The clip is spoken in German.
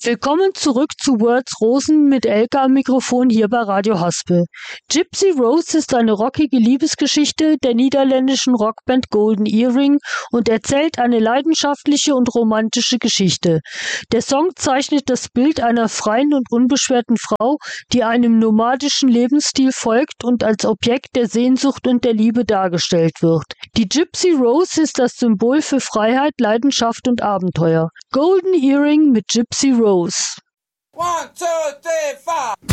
Willkommen zurück zu Words Rosen mit Elke am Mikrofon hier bei Radio Haspel. Gypsy Rose ist eine rockige Liebesgeschichte der niederländischen Rockband Golden Earring und erzählt eine leidenschaftliche und romantische Geschichte. Der Song zeichnet das Bild einer freien und unbeschwerten Frau, die einem nomadischen Lebensstil folgt und als Objekt der Sehnsucht und der Liebe dargestellt wird. Die Gypsy Rose ist das Symbol für Freiheit, Leidenschaft und Abenteuer. Golden Earring mit Gypsy Rose. 1, 2, 3, 4.